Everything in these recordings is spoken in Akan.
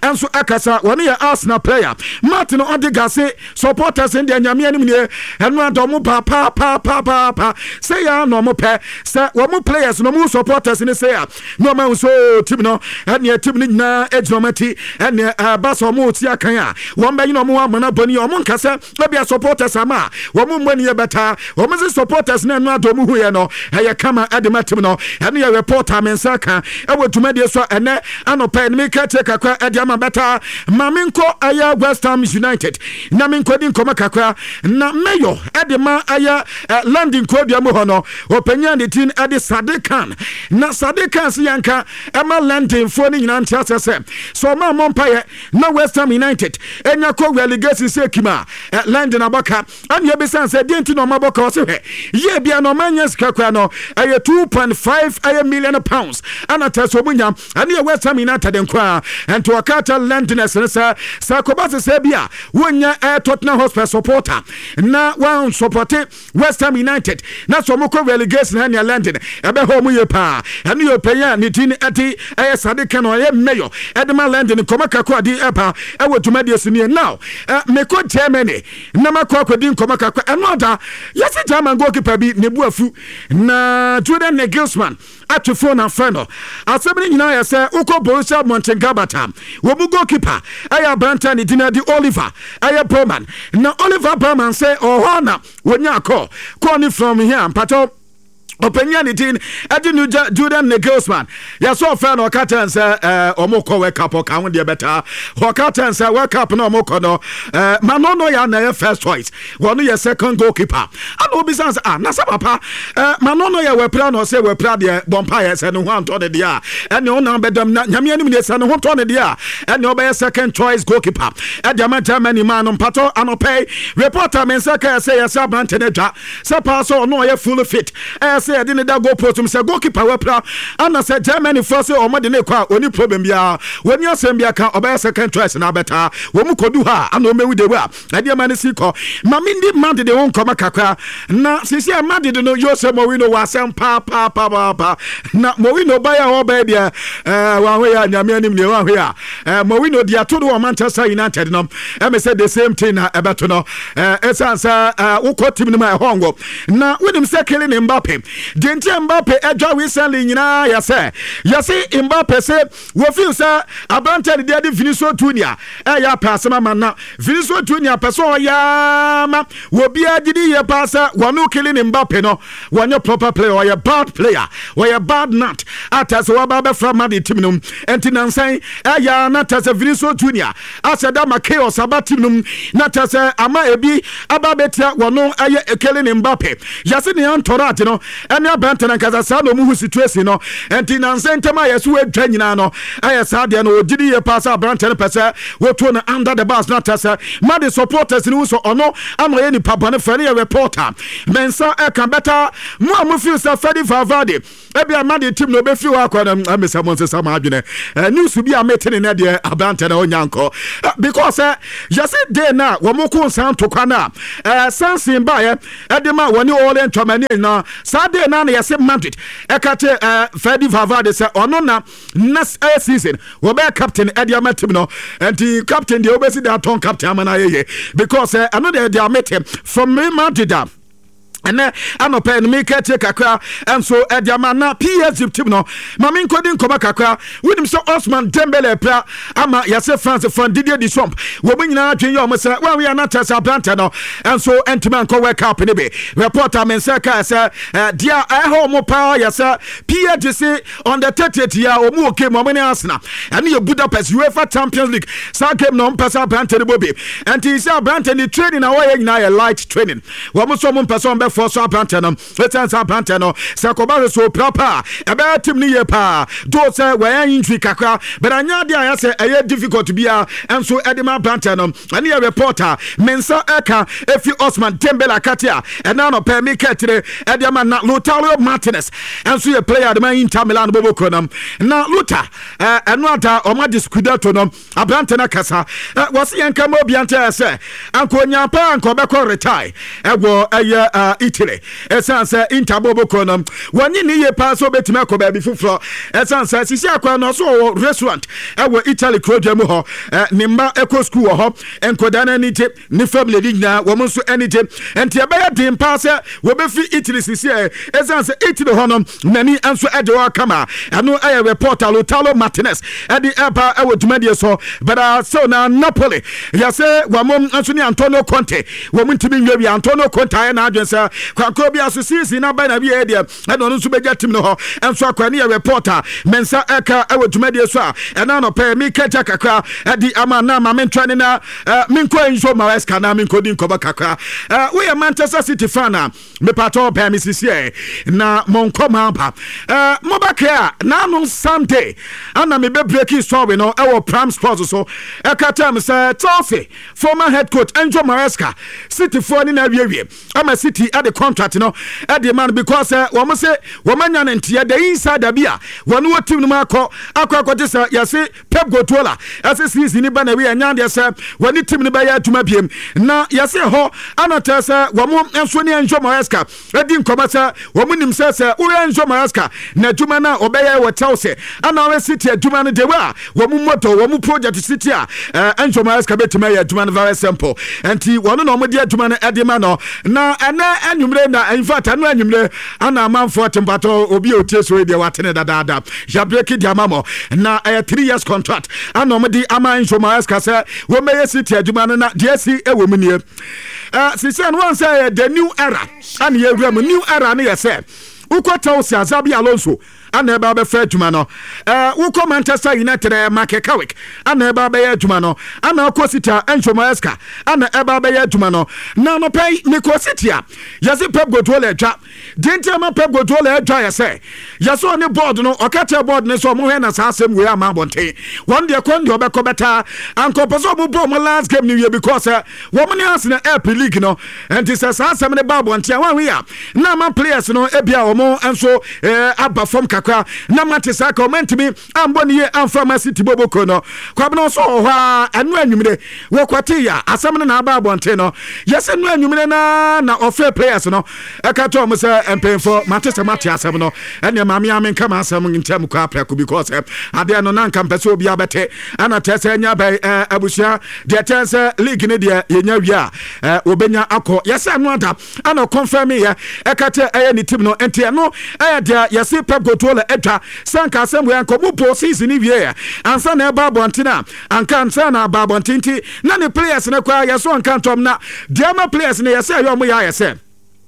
enso akasa woni ya Arsenal player Martin Odegaard say supporters in the nyame anim ne eno adomo pa say ya no mo pe say wo mo players no mo supporters ni say ya no ma so team no ene team ni na ejomati ene baso mo ti akan a wo mba no mo amana boni o mo nkasa bia supporters ama wo mo mani e beta wo mo supporters na eno adomo hu ye no eye kama adema team no ene ya reporter mensa kan e wo tumade so ene anopa ene me ka take akwa adema beta maminko aya West Ham United na minko din koma kakra na mayo edema aya landing code amu hono openya de tin ade Sadekan na Sadekan si yanka ema landing fo ni nyina ntia sese so ma mompaye na West Ham United enya ko relegation sekima landing abaka anya besan se dinti no mabaka o se ye bia no manya skakwa no aya 2.5 million pounds ana taso bunya anya West Ham United nkwa ento wakata landing sa Sakobase sebia wonya Tottenham Hotspur supporter na wan supporte West Ham United na so mo ko relegation na London ebe ho mu ye pa enu yo penya ni tin ati Sadekan no ye mayor edema London koma kakwa di epa ewotuma de sini now me ko Germany na makwa din koma kakwa enu ada yesi German goalkeeper bi ne buafu na Julian Nagelsmann atufo na final asebini nyina ya se uko Borussia Mönchengladbach wo bu goalkeeper aya Branta ni dinadi Oliver aya Bowman na Oliver Bowman say ohana wonya ko ni from here pato openya ni tin adi Julian Nagelsmann ya so fa no captain say omoko wake up ka won de beta ho captain say wake up no omoko no manono ya na first choice wonu ya second goalkeeper and obi sans na sabapa manono ya we plan no say we plan de bompa ya say no ho anto de dia ene ona bedam na nyame anim ne say no ho to ne dia ene oba second choice goalkeeper e de man Germany man pato anopay reporter men say say ya Brant ne dwa say pass no ya full fit say didn't that go post him say goalkeeper we pra and say Germany force o mo de ne kwa oni problem bia when you asem bia kan oba second choice na beta wo mu kodu ha and o mewu de wa na de man si ko ma mindi man de won koma kakra na sisi man de no yo say mo we no wa sem pa na mo we no buy o ba dia wa we ya nyame anim ne wa we ya mo we no dia to do Manchester United no me say the same thing na ebeto no esansa wo team no ma hongo na we dem say killing Mbappe Denti Mbappe edwa recently nyina ya say Mbappe say wo feel say Abrante de ade Vinicius Junior ya pasema man na Vinicius Junior person ya ma wo bia gidi ye pasa wonu killing Mbappe no wonyo proper player or a bad player or a bad nut atas wa ba be from the team num enti nansan ya na tas Vinicius Junior aseda ma chaos abatim num na tas ama ebi ababetia wonu aye killing Mbappe yase ne antorate no ene Abrante na kaza sa no mu situation no enti nansan tema yeso adwa nyina no aye sa de no ogidi ye pass Abrante no pese woto no under the bus na tasa ma the supporters ni so ono ano ye ni papa ne fere reporter mensa e kan beta mu feel say Freddy Valverde e bia ma the team no be feel akwa na amesa monse sama adwene news bi a metene na de Abrante na onyanko because yase day na wo mo ko san to kwa na sansin ba ye e de ma woni all entwamani na Saturday na yase Madrid ekate Freddy Valverde say ono na next season we be captain Ediama team no and the captain the obesi that ton captain amana ye because another they are meeting from Madrid and anopa en make take kakra and so Ediama na PSG team no mamin kodin koma kakra with him so Osman Dembele pra ama yase France from Didier Deschamps we be nyina atwen yo say when we are not as Abrante no and so entiman ko work up ne be reporter men say say dia ho mo pa yase PSG say on the 30th year o mu okay mo ne Arsenal and you Budapest UEFA Champions League sa game no pesa Abrante ne bobe and he say Abrante ni training na why na light training we mo so mo person be for so Abrante no let's Abrante no Sakoba so proper ebe team ni ye pa do say we injury kakra but anya dia ya say e difficult be and so Edema Abrante no and your reporter mensa eka if you Osman Dembele katia and now no pay me ketire Edema na Lautaro Martinez and so a player the man Inter Milan bobo konam na Luta eno ata o ma diskudato no Abrante na kasa was yanka mo biante say anko nya pa anko be ko retire ego Italy esan say Inter bobo kono woni ne ye pa so betime akoba bi fufuro esan say sisi akwa no so restaurant ewo Italy krodwa mu ho ne mba eco school ho enkoda na nite ne family digna wo mo so enite enti e baya din pa say wo be fi Italy sisi esan say Italy ho no nani anso ede wa kama eno aye reporter Lautaro Martinez edi epa ewo dwumade so but so na Napoli ya say wo mo anso ni Antonio Conte wo mo ntimi nwe Antonio Conte na adwensa kwankro bi asosisi na ba na bi e de eno no so beja tim no ho enso akwa ne reporter mensa eka ewo dwumade so a ena no pe mi kecha kakra edi ama na ma mentwane na minko enso Maresca na minko din koba kakra we Manchester City fan me pato pe mi sisi na monko mamba mo ba kra na no Sunday ana me be breaking story no ewo Prime Sports so ekata me say Chelsea former head coach Enzo Maresca City for ni na wie ama City at the contract no at the man because wo mo say wo manya ntia the inside bia wonu wo team no akọ say yase Pep Guardiola as season ni ba na we anya de say woni team ni ba ya atuma biem na yase ho anata say wo mo enso ni Enzo Maresca edi nkoma say wo mo nim say wo Enzo Maresca na atuma na obeye wo Chelsea ana we City atuma no de wa wo mo moto wo mo project City Enzo Maresca betima ya atuma no very simple enti wono no mo de atuma no edi ma no na ana anwumre na in fact anu anwumre ana manfo tempato obi otie so de watene dada ja break di amamo na 3 years contract ana mo di ama Enzo Maresca say wo meye City adwuma no na DSC ewo mu nie sisi an wan say the new era ana ye wura mu new era na ye say uko Chelsea Xabi Alonso ana eba be fa adwuma no uko Manchester United Mark Carrick ana eba be adwuma no ana uko City Enzo Maresca ana eba be adwuma no na no pay me ko City a yase Pep Guardiola adwa dentia ma Pep Guardiola adwa yase yase on board no okata board ne so mo he na sa asem we ama bonten one dey kon dey obeko beta anko poso bo mo last game new year because woman has na Air League no and this sa asem ne ba bonten wan we a na man players no ebia omo enso aba from na matisa comment me amboni ye amfama City boboko no kwabno so ho anu anwumre wo kwati ya asem na aba abonte no yes anu anwumre na ofe players no ekato mo se empenfo matisa mati asem no ene mame amen kama asem ntem kwa prako because ade no na nkampese obi abete ana tese anya bai abusia de tese league ne de yenya wi a obenya akọ yes anu ada ana confirm ye ekate ni team no enti no de yes Pep Guardiola etwa sanka asem we anko mo season ni wie ansa na eba bontina anka ansa na ba bontinti na ne players ne kwa yeso anka ntom na diama players ne yese ayo mo ya yese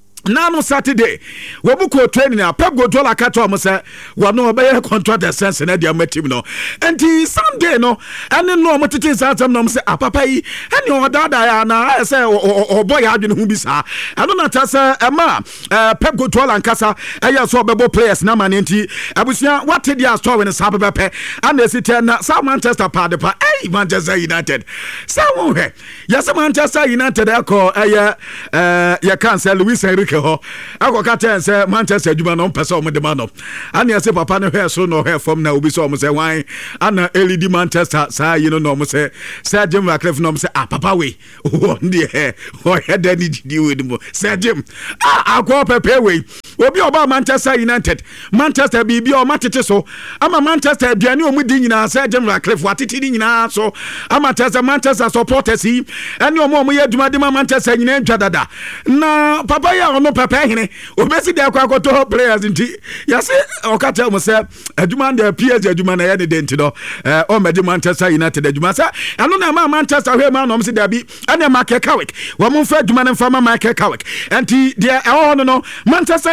na no Saturday we buko training na Pep Guardiola kato mo say wono obeye contract essence na dia team no enti Sunday no ene no mo tete sansam no mo say papa yi ene odada ya na say oboy adwene hu bi sa eno na ta say ema Pep Guardiola nkasa eya so obebo players na man enti abusia what dia store when sa pepe and they sit na South Manchester pa Manchester United sa wo he yes Manchester United eko ya cancel Luis Enrique ho akokata say Manchester adwuma no pese o de man no ana say papa no hair so no hair from na obi so o say wan ana LED Manchester say you know no say Jim Ratcliffe no say papa we on the hair o head any di we mo say Jim akwa pepe we obi oba Manchester United Manchester bibi o matete so ama Manchester aduane o mu di nyina say Jim Ratcliffe watete di nyina so ama Manchester supporters yi ene o mo ye adwuma de Manchester nyina ntwa dada na papa ya no papa hene obesi de akwakoto players nti yase okata mo se adwuma de PSG adwuma na ye de denti do o mede Manchester United adwuma sa anu na ma Manchester hwe ma no mo se da bi ane Mark Carrick wo mo fa adwuma na fa ma Mark Carrick enti de no Manchester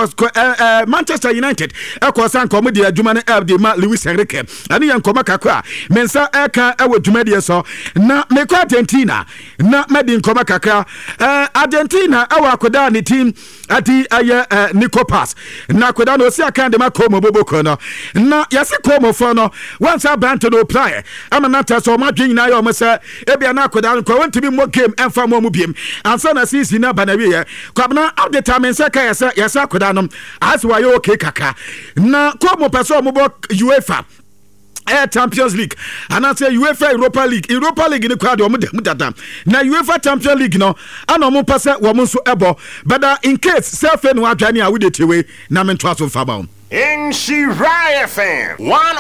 United ekosan ko mo de adwuma na de ma Luis Enrique anu yan koma kakra mensa eka ewo adwuma de so na me ko Argentina na medi nkoma kakra Argentina ewo akoda ni team ati Nico Pass na akoda no si aka de makomo boboko no na yase komo fo no once abant no player ama na ta so madwen na yo mo se ebia na akoda ko wantimi mo game emfa mo mu biem ansa na sisi na banawi ye kwabna out the time nsa ka yase akoda no as wa yo okay kaka na komo person mo bo UEFA Champions League and I say UEFA Europa League in the crowd data na UEFA Champions League no ana mo pese wo mo so ebo but in case self no adwane a we dey tewe na me ntwa so fa ba in Shirai FM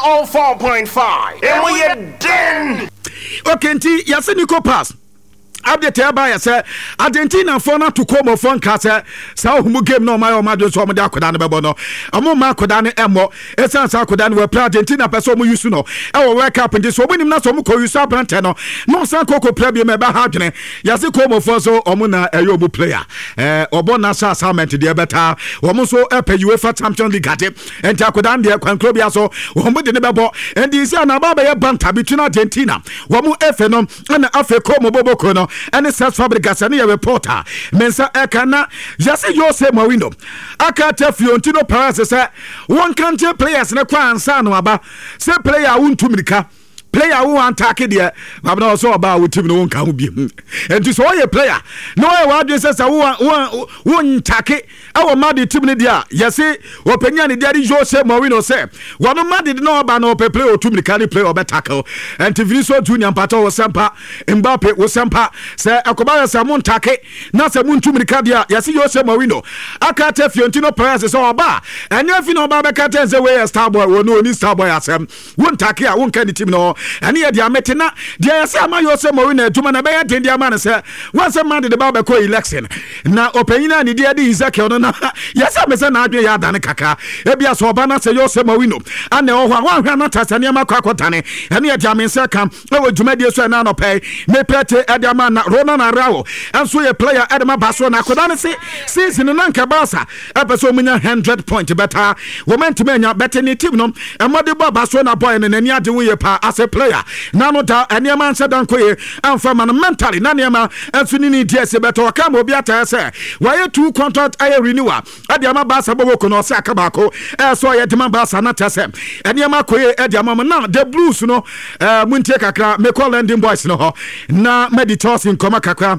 104.5 and we den okay nti yase Nico Pass update aba ya say Argentina for na to come for nka say sa ohumu game no my do so mo de akoda ne bebo no omo ma akoda ne emo esan sa akoda ne we play Argentina person mo use no e wo World Cup ndi so obunim na so mo ko use abrante no no san koko play bi me ba ha dwene yase come for so omo na eyo obu player obo na sa assignment de beta omo so epe UEFA Champions League ade enti akoda ne kwankro bia so omo de ne bebo endi isi na ba ya banta between Argentina omo efe no na afe come boboko no any self fabrication any reporter mensa ekana yase Jose Mourinho akata Fiorentino Perez say one country players na kwa ansa no aba say player wontu mirika player who attack there but no so about with team no one can be and so your player no what you say who attack our mad team there yes opinion there Jose Mourinho say one mad no about no play or two can play or tackle and Vinicius Junior Pato was sempa Mbappe was sempa say akobaya samon take na samun two there yes Jose Mourinho akata Fiorentino Perez so aba and if you know baba kata say we star boy we no ni star boy asem won take a won can the team no and here dia metina dia say ama Jose Mourinho aduma na be ya dia man say once a man the baba ko election na opanyina ni dia di Ezekiel no na yes am say na adwe ya dane kaka e bia so oba na say Jose Mourinho and o hwa na tasania makakotane and here dia men say kam e wo duma die so na no pay me pete e dia man na Ronald Araujo and so a player Edema Basso na kodane say season na nka Barca e be so munya 100 point better wo ment menya better ni team no e mode bo Basso na boy na nani ade wo ye pa as a player nano da eniema nse dan koye amfa man mentally na niema afini ni DS beto kama obi ata se waye two contract aye renewal ade ama Barca bobo ko no se akabako so ye demand Barca na tese eniema koye ade ama na the Blues no muntie kakra me call ending boys no ho na meditos in koma kakra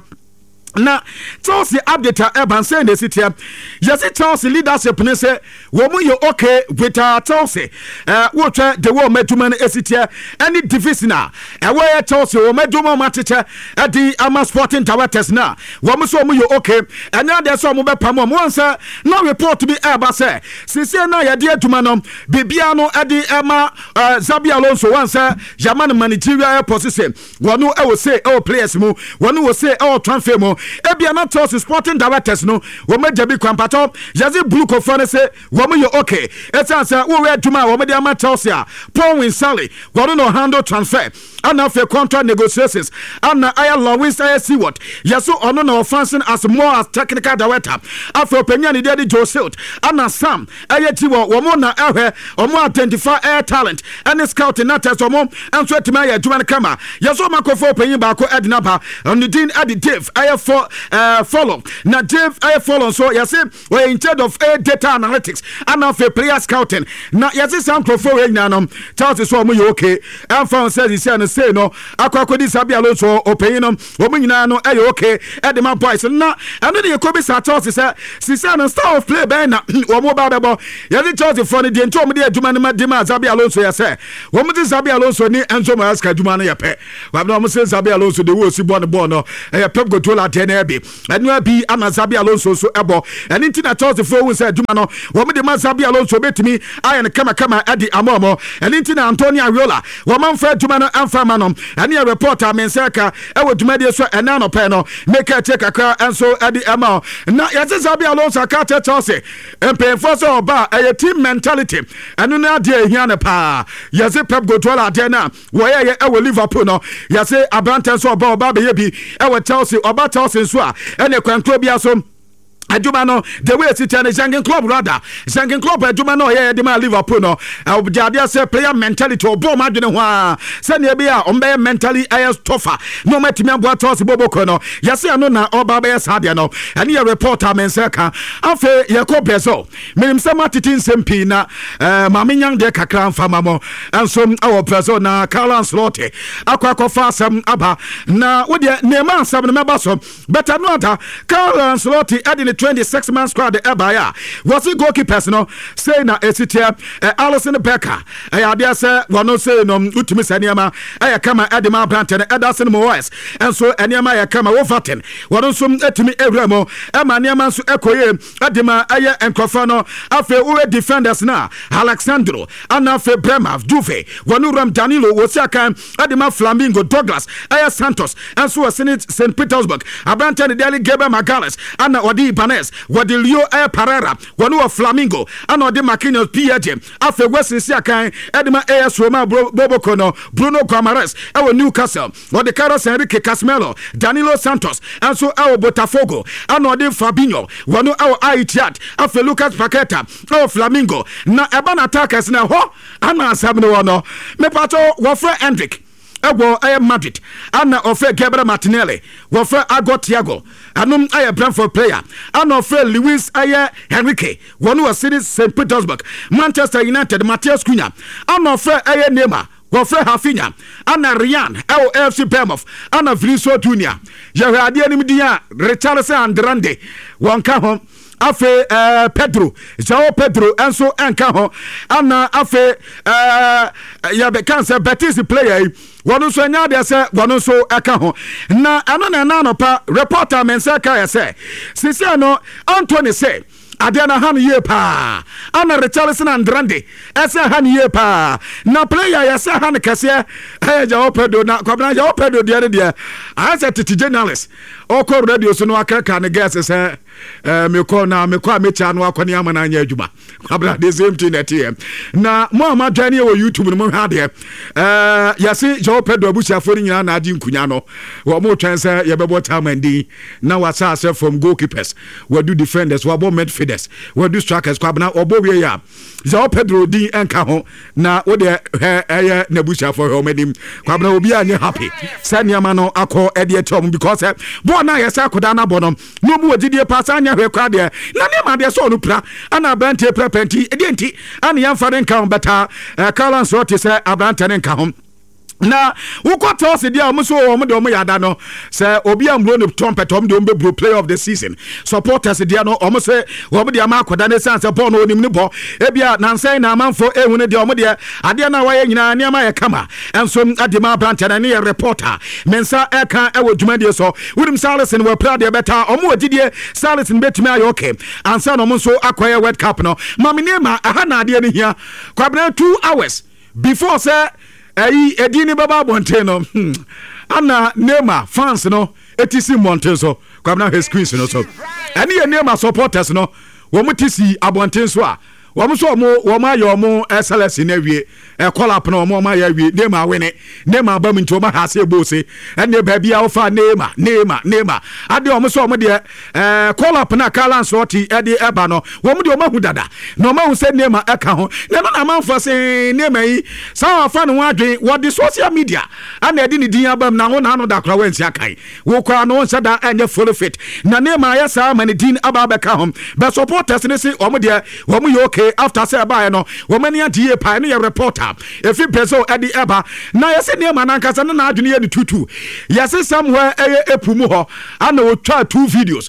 na Chelsea update Eban say the city yes Chelsea leadership ne say wo mu you okay with Chelsea wo twa the wo meduma ne city any divisional e wo Chelsea wo meduma matche e di ama Sporting Directors na wo mu so mu you okay and now there so mu be pam mo say no report to be Eba say sisi na ye de aduma no bibia no e di ema Xabi Alonso wan say German managerial position wo no e wo say e players mu wo no wo say e transfer mu ebia na Chelsea Sporting Directors no wo meja bi kwampato yazi blue ko fane se wo me yo okay etansa wo we aduma wo me de ama Chelsea Paul Winsally wo no handle transfer ana fe contract negotiations ana aya Lawrence Seward yaso ono na offensive as more as technical director after opinion de Jose ana Sam ayeti wo mo na ehwe omo identify air talent and scouting na test omo enso etima ya aduma kama yaso makofo opinion ba ko Edinaba on the Dean Adi Dave aye for follow na Dave aye follow so yase we in charge of data analytics and of player scouting na yase some profile we nyanom Chelsea so mo you okay and found says he say no akwakodi Xabi Alonso opinion wo nyina no aye okay Edema boys na and the Kobe Chelsea say sisa no style of play ben na wo mo ba bebo yase Chelsea for the nto mo de aduma ne ma Xabi Alonso yase wo mo de Xabi Alonso ni Enzo Maresca aduma ne yepe wa no mo say Xabi Alonso de wo si born no Pep Guardiola na bi enu abi ama Xabi Alonso so ebo eni ntina Chelsea fo won say aduma no wo me de ma Xabi Alonso betimi ayen kama edi amomo eni ntina Antonio Ariola wo man fa aduma no amfa ma no eni reporter menseka e wo duma de so ena no pe no make a check akra enso edi ema na yase Xabi Alonso ka Chelsea empe for so ba a team mentality enu na de ehia ne pa yase Pep Guardiola de na wo ye e wo Liverpool no yase abranten so ba be ye bi e wo Chelsea oba Chelsea so a ene kwankro bia so aduma no the way sit and Jurgen Klopp rather Jurgen Klopp aduma no ye de ma Liverpool no objade say player mentality obo ma dwene ho a se ne bia ombe mentally tougher no matimi abo Chelsea boboko no yase no na oba be sadia no ene ye reporter menseka afa ye ko bezo minim se matitin sempi na ma menyan de kakra mfama mo enso awo bezo na Carlo Ancelotti akwa fa asem aba na wo de nema asem no meba so better no ata Carlo Ancelotti ade 26-man squad ebaya was it goalkeepers no say na esitia Alisson Becker adia say wono say no utumi saniama kama Edema Branton Ederson Moyes enso aniama ya kama Wolverton wono so etumi ewramo aniama so ekoye Edema enkrofa no afe uwe defenders na Alexandro anafe Brema Juve wono Ram Danilo wosiaka Edema Flamingo Douglas Santos enso was St Petersburg Branton Daily Gabriel Magalhaes ana odi Ibanez wadi Leo Pereira wono of Flamingo ana odi Marquinhos PSG afe Wesley Siakan Edema AS Roma Boboko no Bruno Gomes ewo Newcastle wadi Carlos Enrique Casemiro Danilo Santos enso ewo Botafogo ana odi Fabinho wono ewo Aithiad afe Lucas Paqueta ewo Flamingo na eba na attackers na ho ana asabne wono me pato wofre Hendrick Ego Madrid ana ofe Gabriel Martinelli wofe Ago Thiago anum Brentford player ana ofe Luis Henrique wonu was St Petersburg Manchester United Matheus Cunha ana ofe Neymar wofe Rafinha ana Ryan FC Bournemouth ana Vinicius Junior Yahadi anim dia Richarlison Andrande wonka ho afe Pedro João Pedro enso enka ho ana afe ya be cancer Betis player wono so nya de se wono so eka ho na ano na na no pa reporter mensa ka ya se sisi no Anthony say Adena han ye pa ana Richarlison Andrande ese han ye pa na player ya se han kase João Pedro na kwabna João Pedro de asa titi journalist okọ radio so no akaka ne guess se meko amecha no akoni amana anya adwuma kwabra the same thing at here na mo amadwane wo YouTube no mo ha de yase João Pedro abusiafo nyina na adi nkunya no wo mo twen se ye bebo tamandi na wasa ase from goalkeepers we do defenders we do midfielders we do strikers kwabna obo we ya João Pedro din enka ho na wo de na abusiafo ho medim kwabna obi anye happy saniama no akọ ede etom because bo na yese akoda na bonom no mu wagidie pasa anya hwe kwa de na ne ma de so no pra ana brante prepenti edienti ana yamfa den kan beta Carlos Rotti se abrante ne nka ho na ukota ose dia omuso omde omyada no se obi ambro ne trumpet omde ombebro player of the season supporters dia no omse omde ama akoda ne sanse ball no onim ne bo ebia nansen na amanfo ehune dia omde ade na waye nyina ne ama ye kama enso adema branch na ne reporter mensa eka ewo dwumadie so wurim Salison we prade beta omo agidie Salison betimi ayo okay ansa no monso akoye World Cup no mamenema aha na ade ne hia kwabena 2 hours before say edini baba bonte no ana Neymar fans no etisi monte so kwabna he screen no so ani Neymar supporters no wo mutisi abonte so a wo so wo ma yo mo SLS na wie collab no mo ma ya wie Neymar wene Neymar ba minto ma ha se bose ene ba bia wo fa Neymar ade wo so mo de collab na Carlos Rotti ede eba no wo mo de wo ma hu dada no ma hu se Neymar eka ho na no na manfo se Neymar yi sa fa no adwen wo de social media ana ede ni din abam na ho na no da kra wansi akai wo kwa no nsa da anya full fit na Neymar ya sa ma ni din aba beka ho be supporters ne se wo mo de wo mo yo after say buy no woman ya die pa no reporter if you peso edi eba na yese Neymar na nkasa na adwene ye ni tutu yese somewhere epumu ho ana o twa two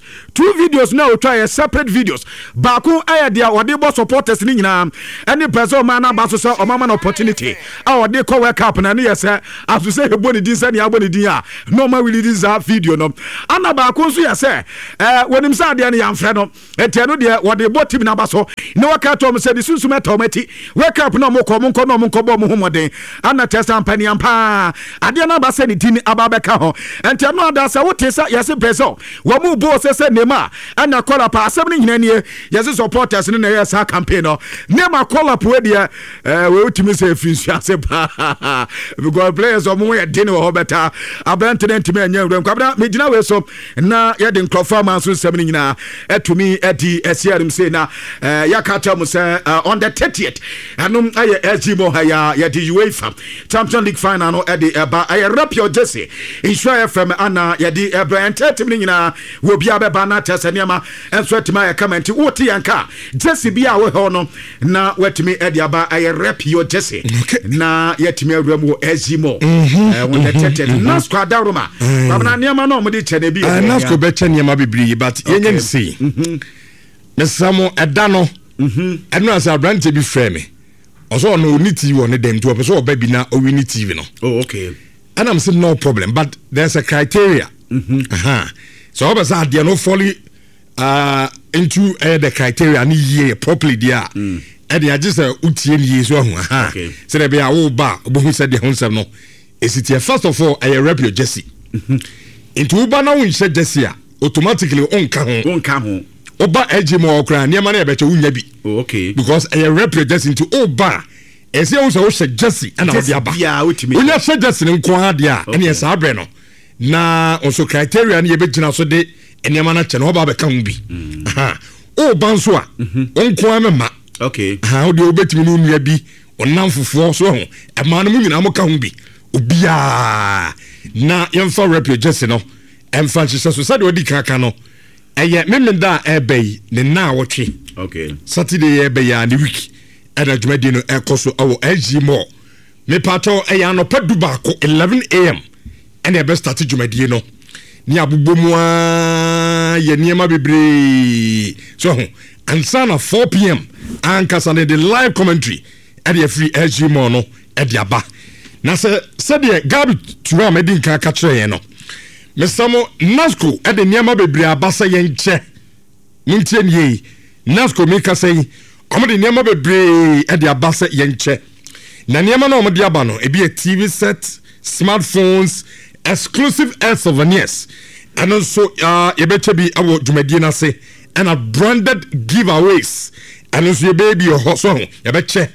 videos na o twa separate videos baako aya dia wode bo supporters ni nyina any person man na baso so o mama opportunity a wode ko World Cup na ne yese aso say hebo ni din say ne abo ni din a no ma really this video no ana baako so yese wonim sa dia ne yamfre no ete no de wode bo team na baso ne waka to se di sunsume tomati Wake up no mo ko mo bo mo homoden ana testa ampani ampa ade na ba se ni din ababeka ho ente no ada se wote sa yese preso wo mu bo se Neymar ana call up asem ni nyina ne yese supporters ni na yesa campaign no Neymar call up we dia we utimi se finsu ase pa because players o mo ye din wo beta abante na ntimi anya wura kwabna me gina we so na ye de nkrofa man so sem ni nyina etumi edi esiarim se na yakata mu se on the 30th anum aye SG mo ya di UEFA Champions League final no e di eba aye rap your jersey Insure FM ana ya di eba entertainment nyina wo bia beba na tese niama enso atima e comment wote yanka Jesse bia wo he no na watimi e dia ba aye rep your Jesse na yatimi awura mu ezimo won the tete Nasco adaroma babana niama no mo de chene bi Nasco be chene niama bibiri but yenye ni sei mesamo eda no eno asa brand bi frame also no ni TV on dem to person oba bi na owi ni TV no. Oh, okay. And I'm saying no problem, but there's a criteria. So oba say they no fall into the criteria ni year properly there. And they just utie ni so ho. Okay. So they be a wo ba obo say the honsem no. Esitie first of all I rep your Jesse. Into uba na won say Jesse automatically on ka ho. Oba ejimo okra niam na ebeche unya bi. Okay. Because I represent into Oba. Ese wo say Jesse and Odiaba. Unya say Jesse nko ade a ene esa abre no. Na also criteria na yebegina so de niam na che no oba be kan bi. Oba nso a onko amema. Okay. Odi obetimi no nua bi onam fofo so ho. E ma no mu nyina mo ka ho bi. Obia na yemfa rep Jesse no. Emfa chise so say de odi kaka no. Eye memenda ebey ne na wotwe. Okay. Saturday ebey ya ne week. Ada dwumadi no ekoso awo AG Mall. Me pato eye anopa duba ko 11 am. Ene be start dwumadi no. Ni abubomu a ye niema bebre. So ansa na 4 pm ankasa ne the live commentary ade free AG Mall no ade aba. Na se de gabi tuwa medin ka kire no. Mesamo Nasco ade niama bebre abasa yenche muntie nie Nasco mi ka sei omde niama bebre ade abasa yenche na niama na omde aba no ebi a TV set, smartphones, exclusive air souvenirs and also yebeche bi awo dwumadie na se and a branded giveaways and also baby your so yebeche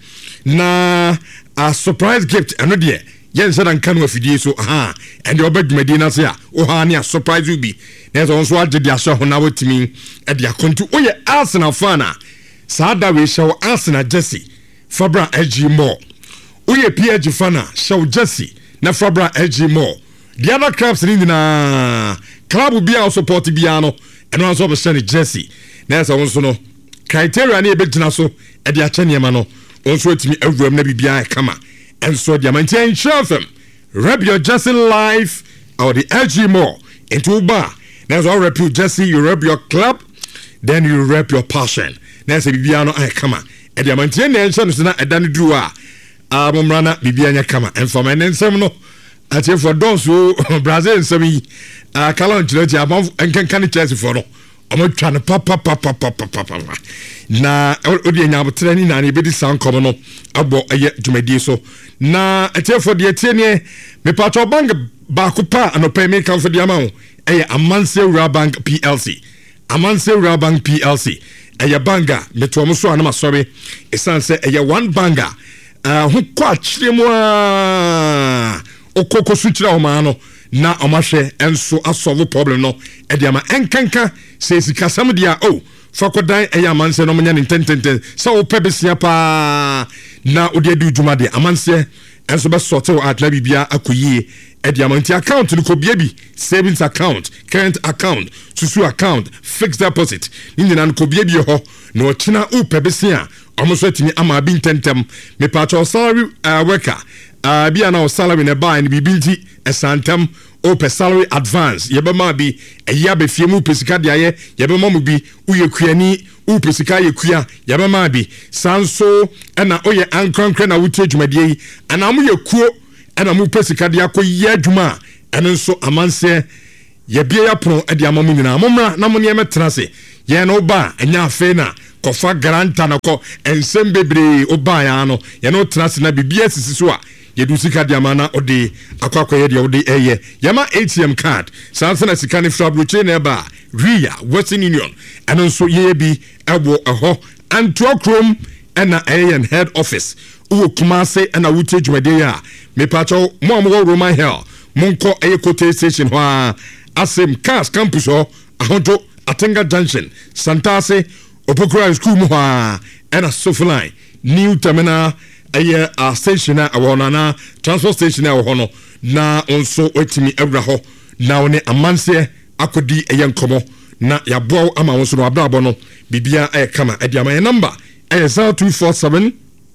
na a surprise gift anodie yen said and can afidie so and the obed medina say o ha na surprise you be there's also agye dia so na wotimi e dia kontu o ye Arsenal fan a sada we show Arsenal Jesse Fabra AG Mall o ye PSG fan a show Jesse na Fabra AG Mall the other clubs ni na club bi a support bi ano and also be send Jesse there's also no criteria na e be gina so e dia che niam no also etimi awuram na bibia e kama. And so Diamante and Chatham, rep your Jesse life or the LG Mall into bar. There's all rep you Jesse, you rep your club, then you rep your passion. There's a Bibiano I come on. And Diamante and Chatham a Danny Drua. Rana Bibiana Kama. And for my name, Semino, I tell for those who Brazil and Semi, Kalan Church above and can Chelsea for no. I'm trying to papa. Na odi nyabo treni na ne bedi san komo no abo eye dwumadi so na etefo de etiene me patro bank ba ko pa anopa me kan for de ama ho eye Amanse Rural Bank PLC Amanse Rural Bank PLC eye banga me to mo so anama sorry esan se eye one banga ho kwa chiremu a okoko su chira o ma no na omahwe enso asolve problem no e de ama enkanka se sikasam dia fakodan Amanse no manya ntententen sa wo pebesia pa na odi adu dwuma de Amanse enso be sorte o atla bibia akoyie e de amanti account no ko bi savings account, current account, susu account, fixed deposit ni nyina no ko bi ho na o kina o pebesia omoso atimi ama bi ntentem me patcho salary worker bia na o salary ne buy ni bibinti esantem o per salary advance yebe ma bi eya be fiemu pesika de aye yebe ma mu bi uyekuani u pesika yekua yebe ma bi sanso na oye ankrankra na wuti adwumadie yi ana mu yekuo na mu pesika de akoyi adwuma enso Amanse yebie ya pron de amamu nyina momra na mo ne emetena se ye no ba enya afe na kofa garanta na ko ensem bebre oba ya no ye no tena se na bibia sisi so a yedu sika de amana ode akwakoye de ode eye yama ATM card sansa na sika ne frabroche na ba Ria Western Union anonso ye bi ebo eho Antokrom na AN head office uwo Kumase na wuti dwumade ya me pacho mo amwo Roman Hill monko Ekote station ho asem cars campus ho ahonto Atenga Junction Santase Opokura school mo ha na Softline new terminal a station a wona transport station a wo no na onso otimi awra ho na one Amanse akodi eyenkomo na yaboa ama wo so no abrabɔ no bibia kama ɛde ama yɛ number 0247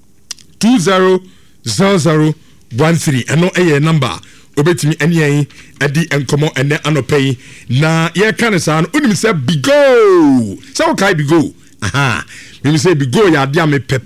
200013 ɛno ɛyɛ number obetimi ɛne ɛdi enkomo ɛnɛ anɔpɛ yi na yɛka ne saa no onim sɛ bigo sɛ wokae bigo aha mimi sɛ bigo yɛ ade a mepɛ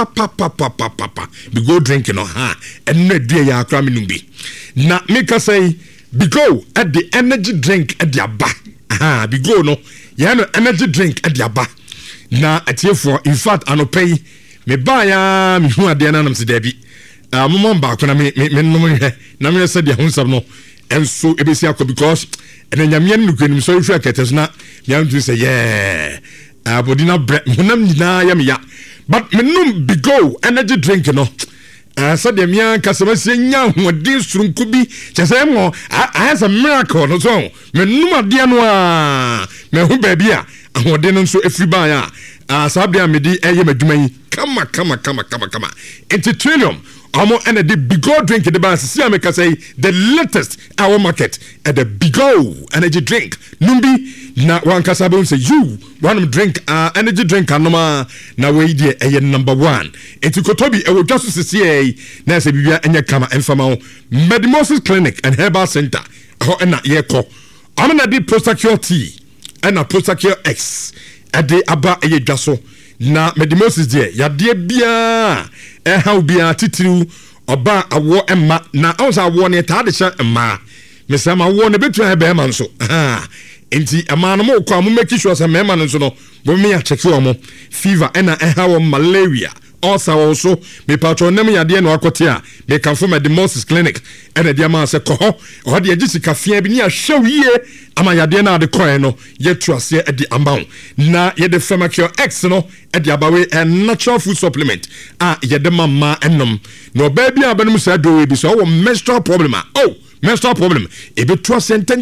papa bigo drink no ha ɛno adua yɛ akora me nom bi na meka sɛ bigo ɛde energy drink ɛde aba aha bigo no yɛ no energy drink ɛde aba na atiefoɔ in fact anɔpɛ yi mebaa ya mehu adeɛ no anam sɛ daabi mama baako na me hwɛ na me sɛ deɛ ho nsɛm no enso ebesi akɔ because ɛna nyamea no kwanim so hwɛ akɛtɛ so na nyantu sɛ abodina bre honam nyinaa ya me ya but menum bigo energy drink no sɛ deɛ mea kasama sie nya hoɔden soronko bi kyɛ sɛ mo ayɛ sɛ miracle no so menum adeɛ no a mehu baabi a ahoɔden no nso efiri baa a saa bia me di ɛyɛ madwuma yi kama into trillium amo and the bigo drink the bar see America say the latest our market at the bigo energy drink numbi na wan kasabon say you one drink energy drink anoma na we dey number 1 enti kotobi e wo just see na say bibia enya kama enfama Medimosis Clinic and Herbal Center ho na ye ko amana di Prostacure T and a Prostacure X at the aba e dwaso na Medimosis there yade bia how bia titiri oba awo emma na also awo ne ta de hye emma mesama awo ne betu ha be man so enti emma no mo kwa mo make sure say mema no so no bo me ya check wo fever ena how malaria also me patron nem yade no akote a me kan for Medimosis Clinic ena dia ma se ko ho de agisika fia bi ni ahwe wie ama yade na de koe no yetu ase e di ambaw na ye de Pharmacure X no e di abawe a natural food supplement ye de mama enom no baby abanum sa do we bi so menstrual problem menstrual problem e be to ase ten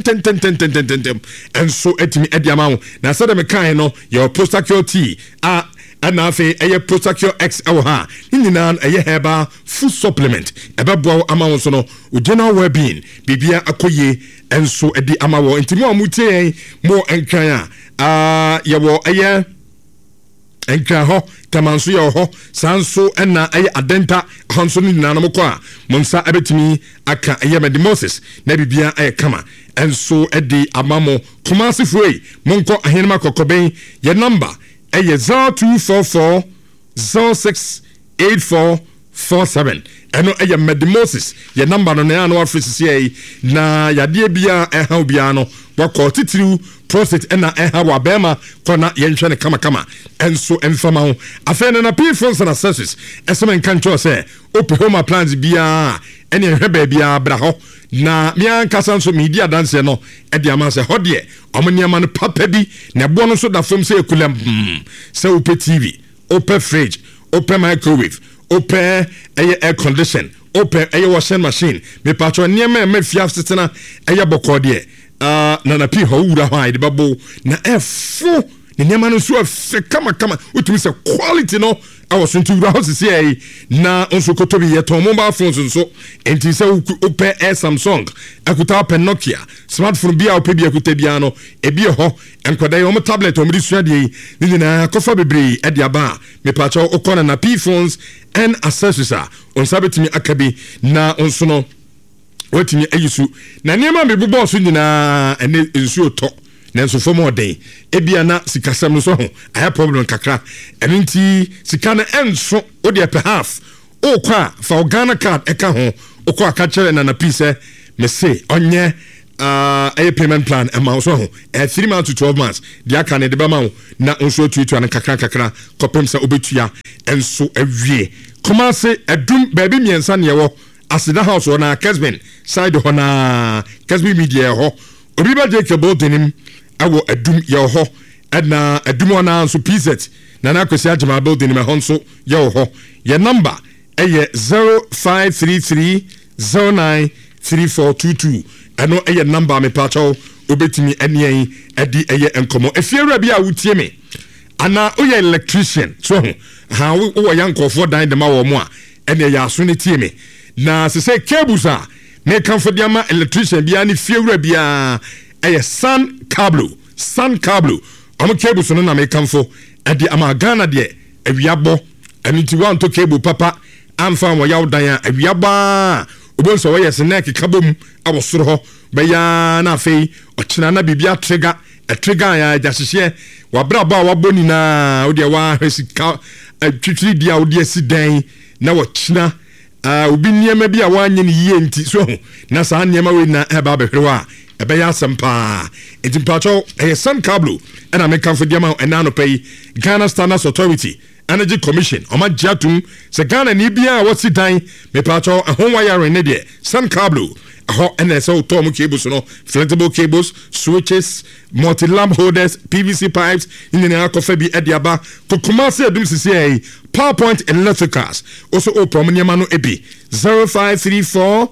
and so etimi e di amaw na sa de me kan no your Prostacure T and now say a Prostacure X ha nyina a herbal food supplement ebebo amawo so no general well-being bibia akoye enso edi amawo ntimo amutie mo enkran yewo eye enkran ho tamanso ye ho sanso na eye adenta hanso nyina no mko a monsa abetimi aka eye Medimosis na bibia kama enso edi amamo Kumasi Free monko ahenema kokoben ye number 0244 068447 eno eye Medimosis ye number no na no afisi na yade bia ha bia no wakọ titiriu prostate ena ha wa bema kona ye nhwe ne kama enso emfama ho afena na phones and accessories esem kan cho se open home appliance bia ene hwe ba bia bra ho na mian kasa nso media dance no e dia man se ho de omniama no papa bi na bo no so da fam se ekulem se open TV open fridge open microwave open air condition open air washing machine me patro niema me fia setena air bokọ de na pi ho wura ho ide babo na efo ne niema no so afe kama utumi se quality no awoso nti wura ho sisi na onso kotobi ye ton mobile phones nso enti se open Samsung akuta open Nokia smartphone bia open bia akuta bia no ebi ho enkwada ye tablet o mri sua de ni na kofa bebre e dia ba me pacho okona na P phones and accessories on sabetimi akabi na onso no watimi ayisu na niema me bubo so nyina ene ensuo to nenso fo mo den ebia na sikasam no so ho aya problem kakra enenti sika na enso o de half o kwa fa Ghana card eka ho o kwa ka kere na piece me say onye a payment plan amount so ho 3 months to 12 months dia ka ne de ba ma na onso tuitu an kakra kopem sa obetua enso awie Kumasi edum baby miensa ne wo asida house na Kesben side ho na Kesben media ho obi ba je kebo denim awo adum ye ho na adum na so PZ na kwesi agema building me ho so ye ho ye number eye 0533093422 eno eye number me pacho obetimi eniyen edi eye enkomo efiewura bia wutie me ana oye electrician so ha wo yankofo dan de ma wo mo a ene ya so ne tie me na se say cables a me kan for diama electrician bia ne fiewura bia eye Sun Cablo Sun Cable ɔmo cables no na mekamfo ɛde ama Ghana de awiabɔ ɛno ti wanto cable papa amfa wɔ yaw dan a awiaba obonso wɔyɛ snack kabom awɔ soro hɔ bɛya na afei ɔkyena na bibia trigger ya jasihye wabraba wabɔ nyinaa wo de wa hwesika twitwiri dia wo de asi dan na wɔkyena obi nneɛma bi a wanye ne yie nti so na saa nneɛma we na ɛba bɛhwerewa ɛbɛyɛ asɛmpa enti mpacho ɛyɛ Sun Cable ɛna mekamfo diama ɛna no pɛyi Ghana Standards Authority Energy Commission oma jatum se Ghana ni bia wasi dan me pacho ho wire ne de Sun Cable ho NSO tom cables no flexible cables switches multi-lamp holders PVC pipes in the akofa bi ediaba kokuma se adum sisi PowerPoint electricals also opromnyama no ebi 0534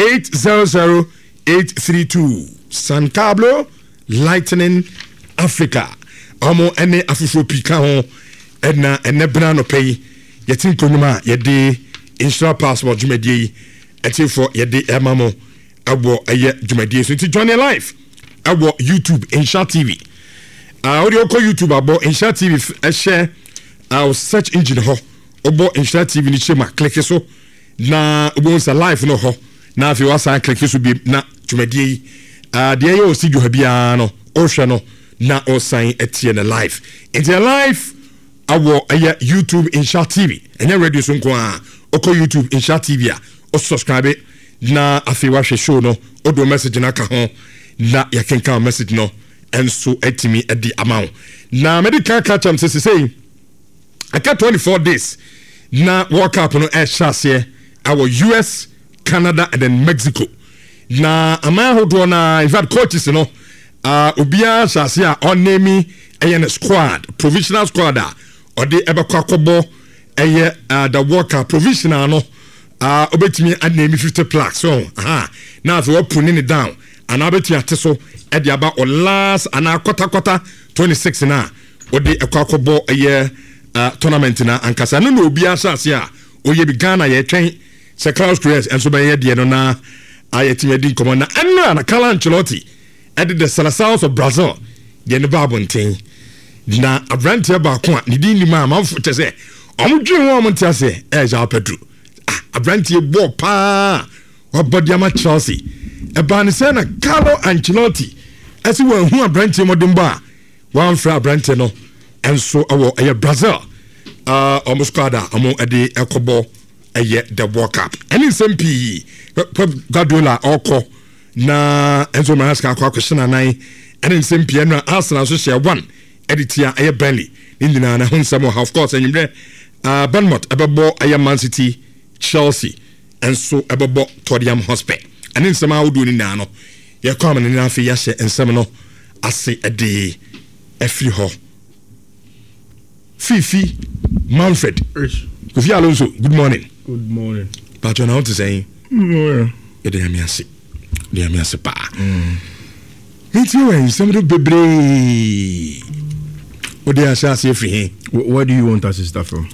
800 832 Sun Cable Lightning Africa omo ene afufo pika ho edna enebra no pay yetin konuma yede insura passport jumedie etifo yede emamo abo eye jumedie so ti join live abo YouTube Insha TV audio ko YouTube abo Insha TV share our search engine ho obo Insha TV ni chema click so na obo sa live no ho na afi wasa click so bi na jumedie de yo si jo bia no o hwe no na o sign etie na live into live awo aya YouTube Insha TV enya radio so nko a oko YouTube Insha TV a o subscribe na afi wa hwe show no o do message na ka ho na ya kenka message no enso etimi edi amount na medical catch am say aka 24 days na World Cup no e chase our US Canada and then Mexico na amahodo na in fact coaches no obia chase a onemi eye squad provisional squad a ode ebekwa kobo eye the World Cup provisional no obetimi anemi 50 plaques so na so puni ni down and obetimi ateso e de aba o last ana kwata 26 na ode ekwa kobo eye tournament na ankasa no obia chase a oye bi Ghana ye twen se Klaus Cruz enso be ye de no na ayetimi din komo na enno na Carlo Ancelotti edid the Salazars of Brazil de ne babonten na abrantia ba ko a ne din ni ma manfo te se omdwe ho omntia se Joao Pedro abrantia bo pa obodiama Chelsea e ba ne se na Carlo Ancelotti esi wan hu abrantia modin ba wan fra abrantia no enso awo Brazil omuskwada omo ede ekobo the World Cup any SMP Guardiola oko na Enzo Maresca akwa question anan any SMP na Arsenal so share one editia Burnley indina na hunsam of course enyimre Bournemouth ebebo Man City Chelsea enso ebebo Tottenham Hotspur any nsema wodu ni na no ye kwam ne na afi ya hye nsem no ase ede afri ho Fifi Manfred Kofi Alonso good morning. Good morning. But you know what to say? Yeah. De amiase pa. It's you and somebody bebre. What they are saying free. Where do you want us to start from?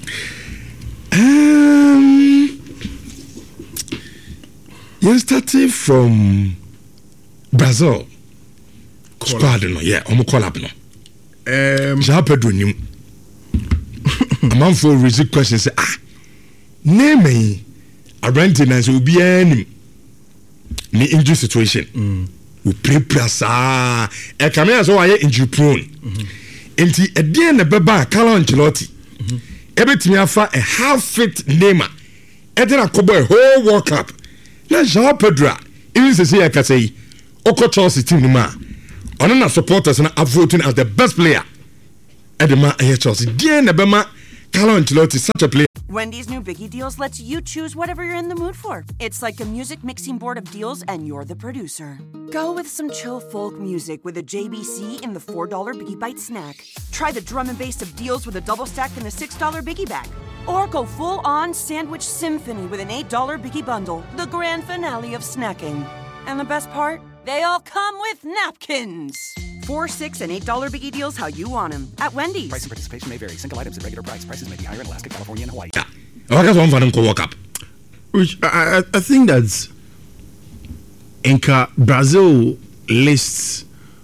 You started from Brazil. Squad no, yeah, call up no. Joao Pedro nim. A man for receive questions say name a renting as will be any injury situation. We prepare sa e camera so aye injury prone. Enti e dey na beba Carlo Ancelotti. Ebetimi afa a half fit Neymar. E dey na kobo a whole World Cup. Na Joao Pedro even say e ka say Oko Chelsea team ma. Ono na supporters na voting as the best player. E dey ma Chelsea. Dey na bema Carlo Ancelotti such a player. Wendy's new Biggie Deals lets you choose whatever you're in the mood for. It's like a music mixing board of deals, and you're the producer. Go with some chill folk music with a JBC in the $4 Biggie Bite snack. Try the drum and bass of deals with a double stack in the $6 Biggie Bag. Or go full-on sandwich symphony with an $8 Biggie Bundle, the grand finale of snacking. And the best part? They all come with napkins. $4, $6, and $8 Biggie Deals how you want them at Wendy's. Price and participation may vary. Single items at regular price. Prices may be higher in Alaska, California, and Hawaii. Yeah. I guess one for them World Cup. Which I think that's Inca Brazil lists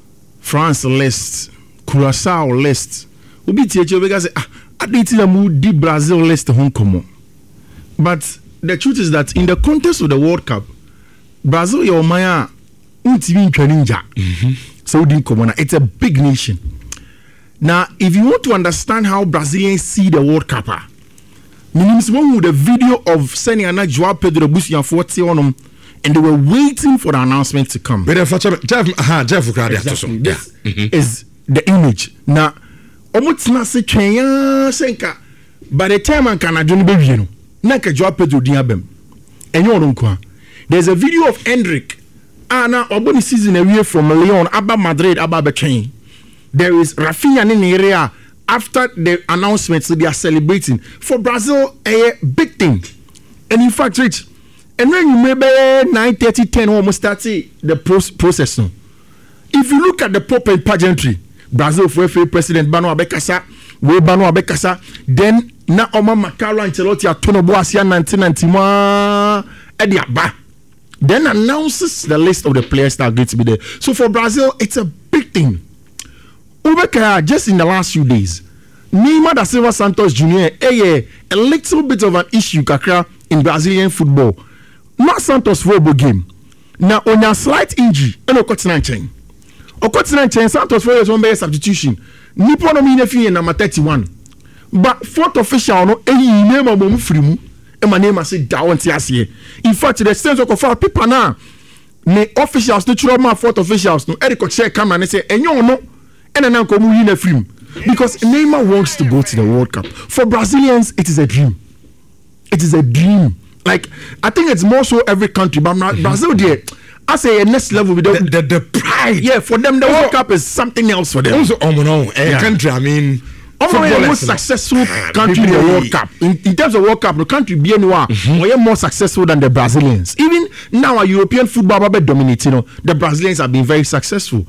France list, Curacao list. Obi TH because I didn't the Brazil list Hong Kong. But the truth is that in the context of the World Cup, Brazil your Maya unti ninja. So it's a big nation. Now, if you want to understand how Brazilians see the World Cup, means one with the video of Seniana Joao Pedro Busian 40 on them, and they were waiting for the announcement to come. But Jeff, exactly. This is the image. Now, Omutsna se Kenya Senka, by the time I can adjourn baby, Naka Joao Pedro Diabem, and you don't. There's a video of Hendrik. Now, Oboni season away from Leon, Abba Madrid, Abba Betrain. There is Rafinha in the area. After the announcements, they are celebrating. For Brazil, a big thing. And in fact, Rich, and when you maybe 9:30, 10 almost start the process now. If you look at the pomp and pageantry, Brazil for President Bano Abekasa, then na Oma Makaro Ancelotti Atono Boasia 1991 Ediaba. Then announces the list of the players that are going to be there. So for Brazil, it's a big thing. Ubeka just in the last few days, Neymar da Silva Santos Jr. a little bit of an issue kakra in Brazilian football. Not Santos football game. Now on a slight injury, and Okotina chain. Santos for one better substitution. Nippon no mean in number 31. But fourth official no name of Frimu. And my name I say down here. In fact, the sense of people now, the officials, the trauma fourth officials, no Eric check come and say, and you know. And then come win a film because Neymar wants to go to the World Cup. For Brazilians, it is a dream. It is a dream. Like I think it's more so every country, but Brazil there, I say a next level with the pride. Yeah, for them the World Cup is something else for them. Also, country. I mean, the most successful country in the World Cup. In terms of World Cup, the country be anywhere we are more successful than the Brazilians. Even now, our European football dominating. The Brazilians have been very successful.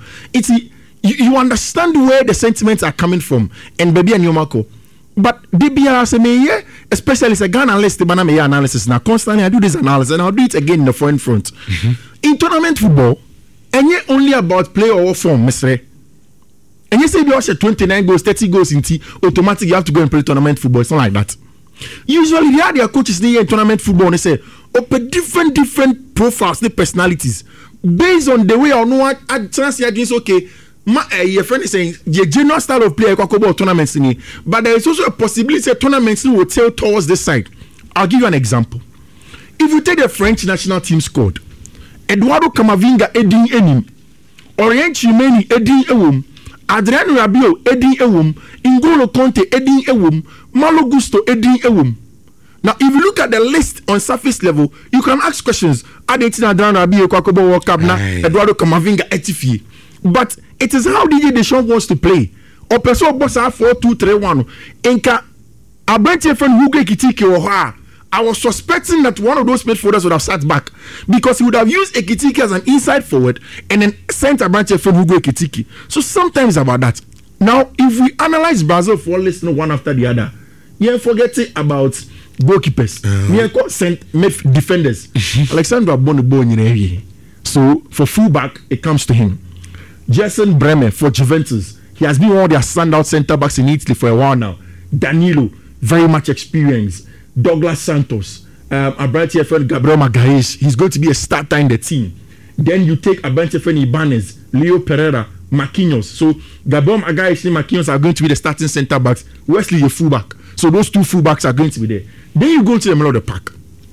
You understand where the sentiments are coming from, and baby and Yomako. But DBR say me, especially as a Ghana analyst, analysis now. Constantly, I do this analysis, and I'll do it again in the foreign front. In tournament football, and yet only about play or form, Mr. And you say you watch 29 goals, 30 goals in T, automatically you have to go and play tournament football. It's not like that. Usually, they are their coaches in tournament football, and they say, open different profiles, the personalities, based on the way I know what I chance against okay. Your friend is saying the general style of play about tournaments in it, but there is also a possibility that tournaments will tilt towards this side. I'll give you an example. If you take the French national team squad, Eduardo Camavinga Edin Enim, Orient Chimeni Edin Ewum, Adriano Rabiot Edin Ewum, N'Golo Conte Edin Ewum, Malo Gusto Edin Ewum. Now, if you look at the list on surface level, you can ask questions. Adriano Rabiot Kwakobo World Cup na Eduardo Camavinga Etifie. But it is how DJ Deschamps wants to play. Or person boss 4-2-3-1. Inka Abente friend Hugo Ekitike or her. I was suspecting that one of those midfielders would have sat back because he would have used Ekitike as an inside forward and then sent Abente friend Hugo Ekitike. So sometimes about that. Now, if we analyze Brazil for listening one after the other, you're forgetting about goalkeepers. You're sent defenders. Alexandre Bonubo in area. So for fullback, it comes to him. Jason Bremer for Juventus. He has been one of their standout centre backs in Italy for a while now. Danilo, very much experienced. Douglas Santos, Abrantes friend Gabriel Magalhaes. He's going to be a starter in the team. Then you take Abrantes friend Ibanez, Leo Pereira, Marquinhos. So Gabriel Magalhaes and Marquinhos are going to be the starting centre backs. Wesley, your fullback. So those two fullbacks are going to be there. Then you go to the middle of the pack.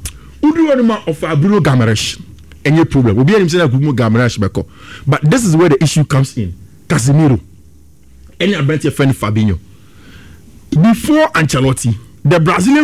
Udu Wanuma of Bruno Guimaraes. Any problem? We'll be able to say that. But this is where the issue comes in. Casemiro, any Abrantes friend Fabinho. Before Ancelotti, the Brazilian